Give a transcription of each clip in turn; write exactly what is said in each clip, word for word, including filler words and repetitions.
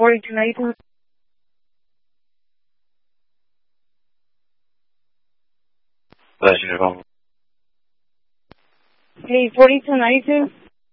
forty-two ninety-two. That's your phone. Hey, forty-two ninety-two.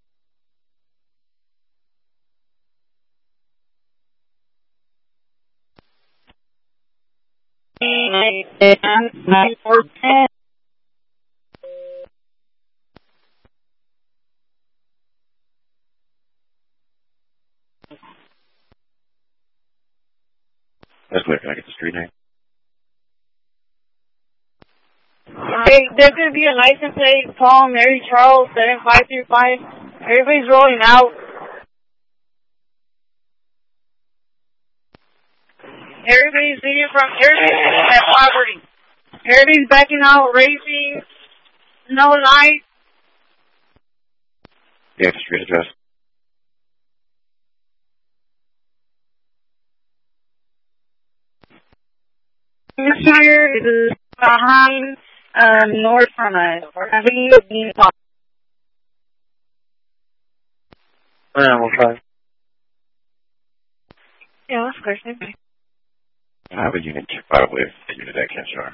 nine four ten. That's clear. Can I get the street name? Hey, there's going to be a license plate, Paul, Mary, Charles, seven five three five. Everybody's rolling out. Everybody's leaving from, everybody's leaving that property. Everybody's backing out, racing, no light. You have the street address. Hampshire is behind, um, north from us. Avenue Bean Park. Yeah, we'll try. Yeah, that's clear. Same thing. I have a unit right away. A unit at Kenshire.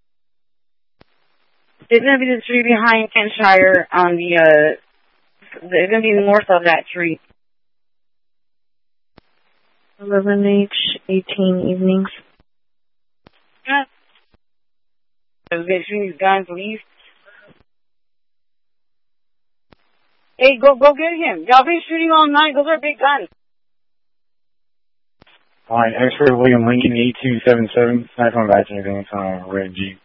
It's going to be the tree behind Kenshire on the, uh, it's going to be north of that tree. eleven H eighteen evenings. Yeah. They're shooting these guns, leave. Hey, go, go get him. Y'all been shooting all night. Those are big guns. Line X-ray William Lincoln eight two seven seven. Not coming back to anything. It's on a red Jeep.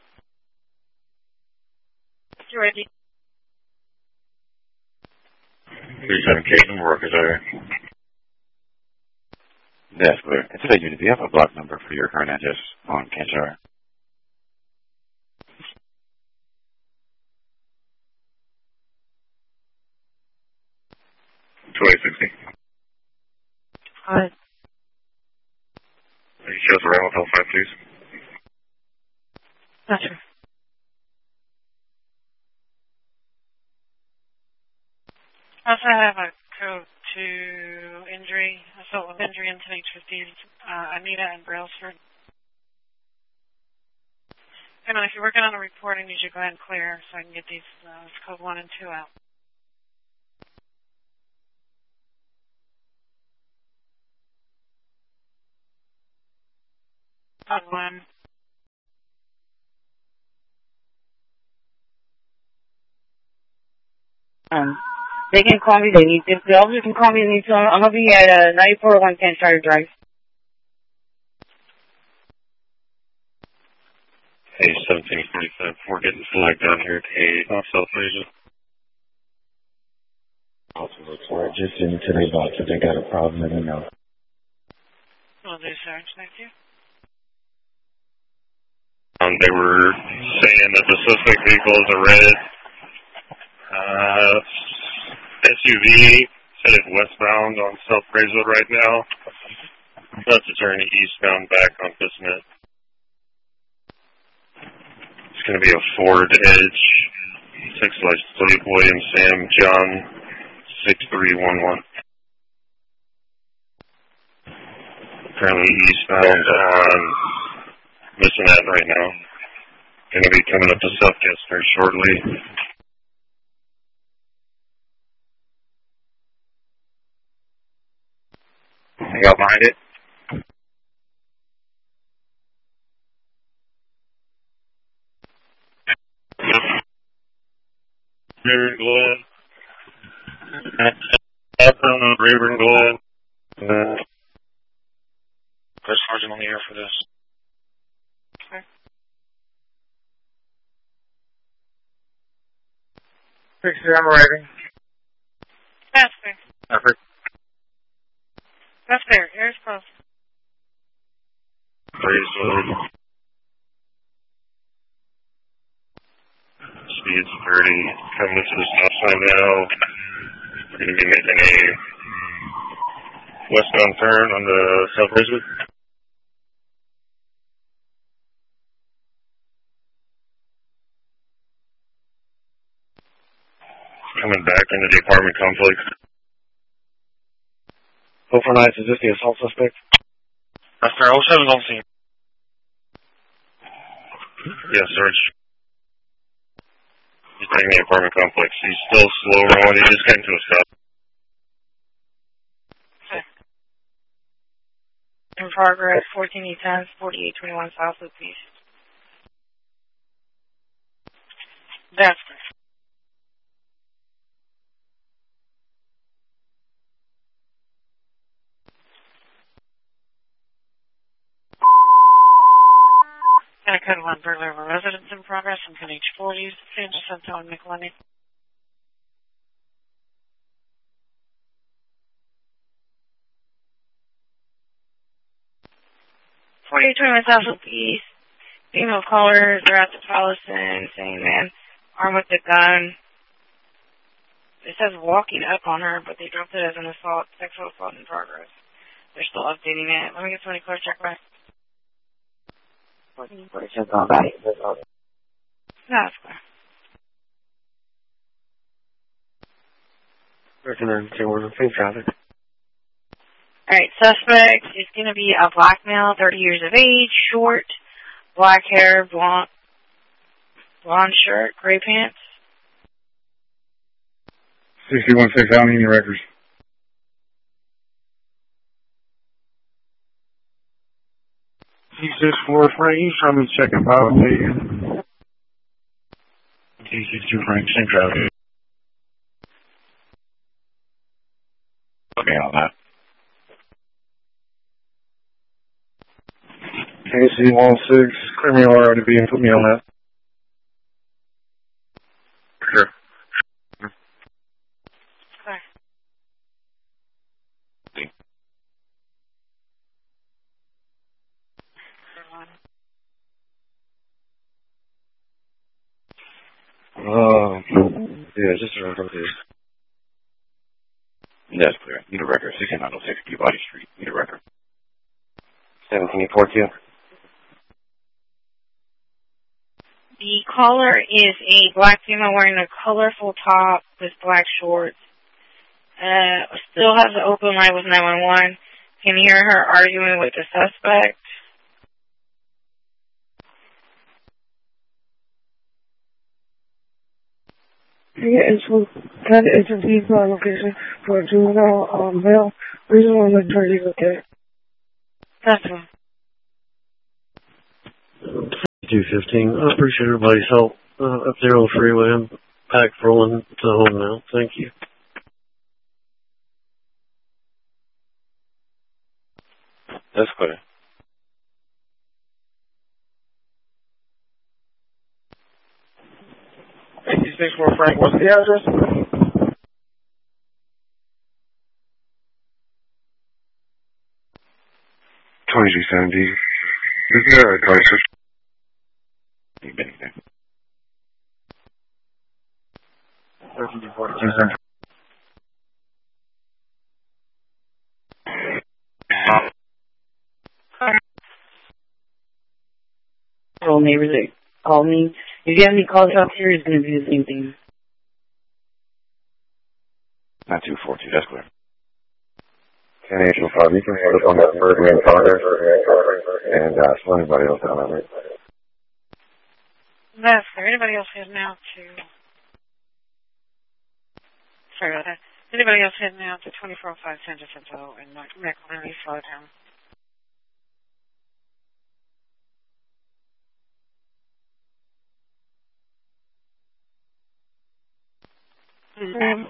You're ready. three seven K workers are. That's clear. It's a unit. Do you have a block number for your current address on Kenshire? twenty sixty. Alright. Can you show us around with L five, please? Gotcha. Also, I have a code to injury, assault with injury in ten H fifteen, uh, Anita and Brailsford. Come on, if you're working on a report, I need you to go ahead and clear so I can get these, uh, code one and two out. Code one. Um, they can call me, they need to, the officers can call me, they need to, I'm gonna be at, uh, ninety-four oh one Kenshire Drive. Hey, seventeen forty-five. We're getting flagged down here at eight off South Asia. Also look for it. Just in today's box. If they got a problem, let me know. Will do, sir. Thank you. Um, they were saying that the suspect vehicle is a red uh, S U V, headed westbound on South Braeswood right now. That's to turn eastbound back on Bissonnette. It's going to be a Ford Edge, six license plate, William Sam John, six three one one. Currently eastbound on Bissonnette right now. Going to be coming up to South Kestner shortly. I got behind it. Rayburn Glen. After Rayburn Glen. Uh, Chris Sargent on the air for this. Okay. Sixty, I'm arriving. That's fair. Effort. That's fair. Air's close. Braeswood. Speed's thirty. Coming to the stop sign now. We're going to be making a westbound turn on the South Braeswood. Coming back into the apartment complex. oh four nine, is this the assault suspect? After oh seven's on scene. Yes, Sarge. He's taking the apartment complex. He's still slow rolling. He just came to a stop. Okay. In progress, fourteen eight ten, forty-eight twenty-one South Loop East. That's correct. And a code one burglary of a residence in progress in N H forties, San Jacinto and McLennan. forty-eight twenty-one South Loop East. Female callers are at the Palace and saying, man, armed with a gun. It says walking up on her, but they dropped it as an assault, sexual assault in progress. They're still updating it. Let me get somebody close check back. Check on that. No, that's fine. Recommend two one, safe traffic. Alright, suspect is going to be a black male, thirty years of age, short, black hair, blonde, blonde shirt, gray pants. sixty-one six, I don't need any records. T six four Frank, he's trying to check him out. T six two Frank, same traffic. Okay on that. K C one six, clear me R O to be and put me on that. Sure. Okay. Oh, yeah, just a record. That's clear. Need a record. sixteen oh six Peabody Street. Need a record. seventeen four two. The caller is a black female wearing a colorful top with black shorts. Uh, still has an open line with nine one one. Can hear her arguing with the suspect. Yeah, it's kind of interview my location for a juvenile um, male. Reason why I'm going to try to look at. That's one. two fifteen. I appreciate everybody's help uh, up there on the freeway. I'm packed rolling to home now. Thank you. That's clear. eighty-six four Frank, what's the address? twenty-two seventy. Is there a crisis? Anything. thirteen forty-two Central. All neighbors that call me. If you have any calls out here, it's going to be the same thing. nine two four two, that's clear. ten eight oh five, you can hold up on that first main contact and uh, slow anybody else down on it. That's fair. Anybody else heading out to... Sorry about that. Anybody else heading out to twenty-four oh five San Jacinto and McLennan, slow down. Mm-hmm.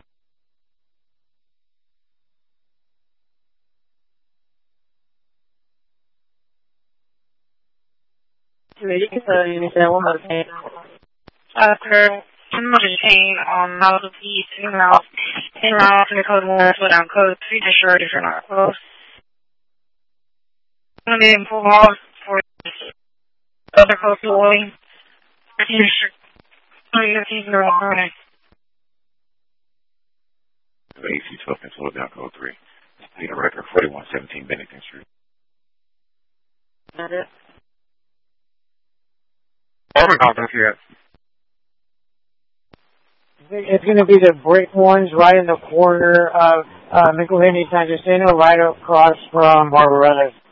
After chain on House of Peace, in route, in route to the code one, slow down code three, just sure if you're not close. I'm going to be in full hall for other code to Willie. A C twelve can slow down code three. Need a record. forty-one seventeen Bennington Street. That's it. Apartment complex here. It's going to be the brick ones right in the corner of uh, McElhinney, San Jacinto, right across from Barbarella's.